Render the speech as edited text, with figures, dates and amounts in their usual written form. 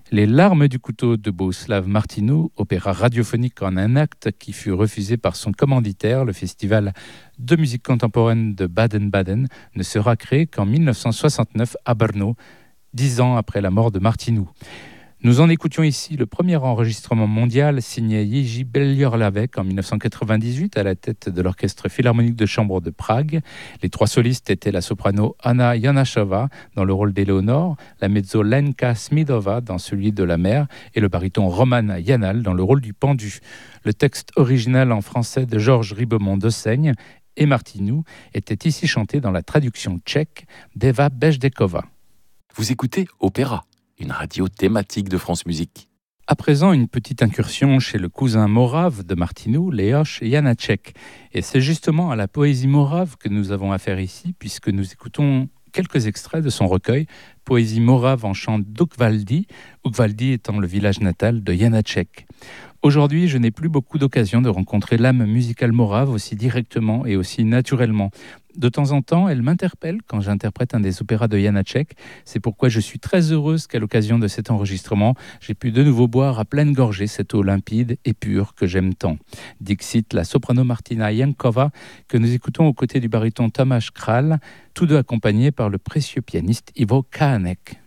Les larmes du couteau de Bohuslav Martinou, opéra radiophonique en un acte qui fut refusé par son commanditaire, le Festival de musique contemporaine de Baden-Baden, ne sera créé qu'en 1969 à Brno, 10 ans après la mort de Martinou. Nous en écoutions ici le premier enregistrement mondial signé Jiří Bělohlávek en 1998 à la tête de l'Orchestre philharmonique de chambre de Prague. Les trois solistes étaient la soprano Anna Janáčová dans le rôle d'Éléonore, la mezzo Lenka Smidová dans celui de la mère et le baryton Roman Janal dans le rôle du pendu. Le texte original en français de Georges Ribemont d'Osseigne et Martinou était ici chanté dans la traduction tchèque d'Eva Bezdekova. Vous écoutez Opéra, une radio thématique de France Musique. À présent, une petite incursion chez le cousin morave de Martinou, Leoš Janáček. Et c'est justement à la poésie morave que nous avons affaire ici, puisque nous écoutons quelques extraits de son recueil Poésie morave en chant d'Ukvaldi, Ukvaldi étant le village natal de Janáček. Aujourd'hui, je n'ai plus beaucoup d'occasion de rencontrer l'âme musicale morave aussi directement et aussi naturellement. De temps en temps, elle m'interpelle quand j'interprète un des opéras de Janáček. C'est pourquoi je suis très heureuse qu'à l'occasion de cet enregistrement, j'ai pu de nouveau boire à pleine gorgée cette eau limpide et pure que j'aime tant. Dixit la soprano Martina Jankova, que nous écoutons aux côtés du baryton Tomáš Král, tous deux accompagnés par le précieux pianiste Ivo Kánek.